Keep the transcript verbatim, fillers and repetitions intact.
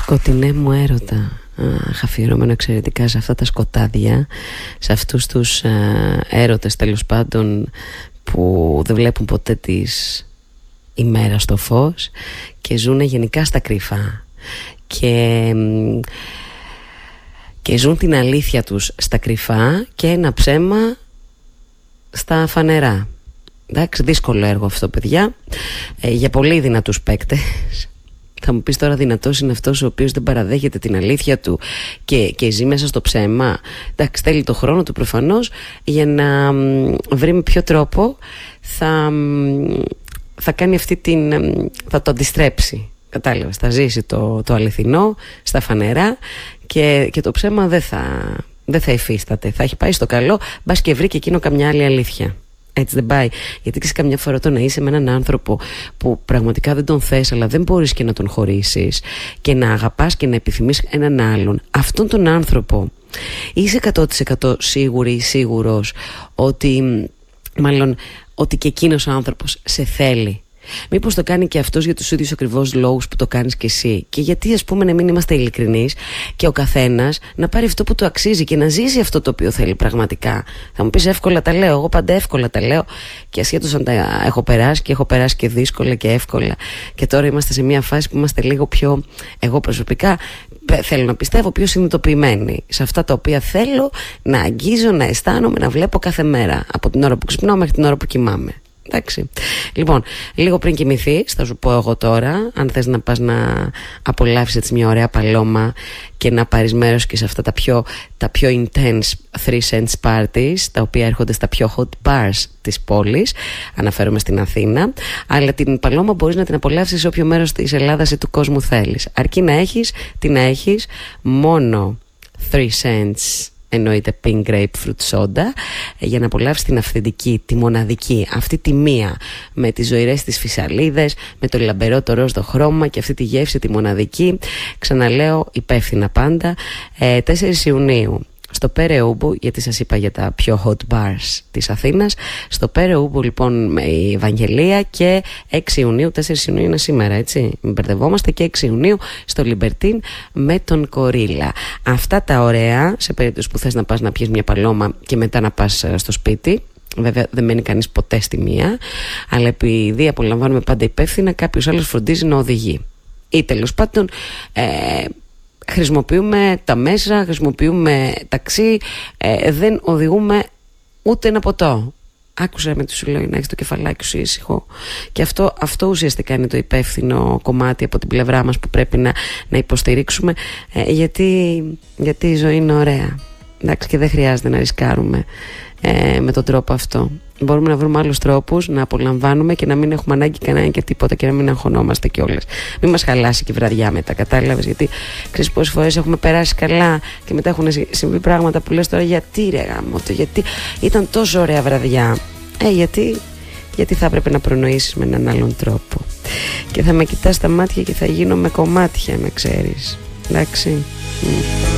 Σκοτεινέ μου έρωτα. Αχ, αφιερώμενο εξαιρετικά σε αυτά τα σκοτάδια, σε αυτούς τους α, έρωτες τέλος πάντων που δεν βλέπουν ποτέ της ημέρα στο φως και ζουν γενικά στα κρυφά και, και ζουν την αλήθεια τους στα κρυφά και ένα ψέμα στα φανερά. Εντάξει, δύσκολο έργο αυτό, παιδιά, ε, για πολύ δυνατούς παίκτες. Θα μου πεις τώρα, δυνατός είναι αυτός ο οποίος δεν παραδέχεται την αλήθεια του και, και ζει μέσα στο ψέμα? Εντάξει, θέλει το χρόνο του προφανώς για να μ, βρει με ποιο τρόπο θα, μ, θα κάνει αυτή την, μ, θα το αντιστρέψει. Κατάλαβες, θα ζήσει το, το αληθινό στα φανερά και, και το ψέμα δεν θα, δεν θα υφίσταται. Θα έχει πάει στο καλό, μπας και βρει και εκείνο καμιά άλλη αλήθεια. Έτσι δεν πάει. Γιατί ξέρεις, καμιά φορά το να είσαι με έναν άνθρωπο που πραγματικά δεν τον θες, αλλά δεν μπορείς και να τον χωρίσεις και να αγαπάς και να επιθυμείς έναν άλλον, αυτόν τον άνθρωπο είσαι εκατό τοις εκατό σίγουρη ή σίγουρος ότι, μάλλον, ότι και εκείνος ο άνθρωπος σε θέλει? Μήπως το κάνει και αυτός για τους ίδιους ακριβώς λόγους που το κάνεις και εσύ? Και γιατί, ας πούμε, να μην είμαστε ειλικρινείς και ο καθένας να πάρει αυτό που του αξίζει και να ζήσει αυτό το οποίο θέλει πραγματικά? Θα μου πεις, εύκολα τα λέω. Εγώ πάντα εύκολα τα λέω και ασχέτως αν τα έχω περάσει, και έχω περάσει και δύσκολα και εύκολα. Και τώρα είμαστε σε μια φάση που είμαστε λίγο πιο, εγώ προσωπικά θέλω να πιστεύω, πιο συνειδητοποιημένοι σε αυτά τα οποία θέλω να αγγίζω, να αισθάνομαι, να βλέπω κάθε μέρα, από την ώρα που ξυπνάω μέχρι την ώρα που κοιμάμαι. Εντάξει. Λοιπόν, λίγο πριν κοιμηθείς, θα σου πω εγώ τώρα, αν θες να πας να απολαύσεις έτσι μια ωραία παλώμα και να πάρεις μέρος και σε αυτά τα πιο, τα πιο intense three cents parties, τα οποία έρχονται στα πιο hot bars της πόλης, αναφέρομαι στην Αθήνα, αλλά την παλώμα μπορείς να την απολαύσεις σε όποιο μέρος της Ελλάδας ή του κόσμου θέλεις, αρκεί να έχεις, τι να έχεις, μόνο three cents, εννοείται pink grapefruit soda, για να απολαύσεις την αυθεντική, τη μοναδική, αυτή τη μία, με τις ζωηρές της φυσαλίδες, με το λαμπερό το ροζ το χρώμα και αυτή τη γεύση τη μοναδική. Ξαναλέω, υπεύθυνα πάντα. ε, τέσσερις Ιουνίου στο Πέρε Ούμπου, γιατί σας είπα για τα πιο hot bars της Αθήνας, στο Πέρε Ούμπου λοιπόν με η Ευαγγελία, και έξι Ιουνίου, τέσσερις Ιουνίου είναι σήμερα, έτσι, μην μπερδευόμαστε, και έξι Ιουνίου στο Λιμπερτίν με τον Κορίλα. Αυτά τα ωραία, σε περίπτωση που θες να πας να πιεις μια παλώμα και μετά να πας στο σπίτι. Βέβαια δεν μένει κανείς ποτέ στη μία, αλλά επειδή απολαμβάνουμε πάντα υπεύθυνα, κάποιος άλλος φροντίζει να οδηγεί. Ή τέλος πάντων ε, χρησιμοποιούμε τα μέσα, χρησιμοποιούμε ταξί, ε, δεν οδηγούμε ούτε ένα ποτό. Άκουσα με τι σου λέω, να έχεις το κεφαλάκι σου ήσυχο. Και αυτό, αυτό ουσιαστικά είναι το υπεύθυνο κομμάτι από την πλευρά μας που πρέπει να, να υποστηρίξουμε, ε, γιατί, γιατί η ζωή είναι ωραία. Εντάξει, και δεν χρειάζεται να ρισκάρουμε ε, με τον τρόπο αυτό. Μπορούμε να βρούμε άλλους τρόπους να απολαμβάνουμε και να μην έχουμε ανάγκη κανένα και τίποτα και να μην αγχωνόμαστε κιόλας. Μην μας χαλάσει και η βραδιά μετά, κατάλαβες? Γιατί ξέρεις πόσες φορές έχουμε περάσει καλά και μετά έχουν συμβεί πράγματα που λες τώρα, γιατί ρε γάμο το, γιατί ήταν τόσο ωραία βραδιά. Ε, γιατί, γιατί θα έπρεπε να προνοήσεις με έναν άλλον τρόπο. Και θα με κοιτάς στα μάτια και θα γίνω με κομμάτια, με ξέρεις. Εντάξει. Mm.